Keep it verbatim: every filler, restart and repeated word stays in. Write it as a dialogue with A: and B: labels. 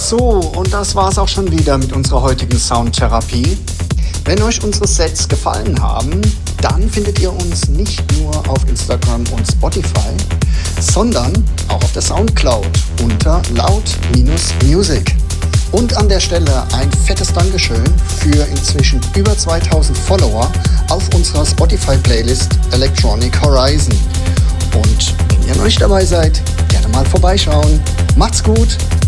A: So, und das war's auch schon wieder mit unserer heutigen Soundtherapie. Wenn euch unsere Sets gefallen haben, dann findet ihr uns nicht nur auf Instagram und Spotify, sondern auch auf der Soundcloud unter laut-music. Und an der Stelle ein fettes Dankeschön für inzwischen über zweitausend Follower auf unserer Spotify-Playlist Electronic Horizon. Und wenn ihr noch nicht dabei seid, gerne mal vorbeischauen. Macht's gut!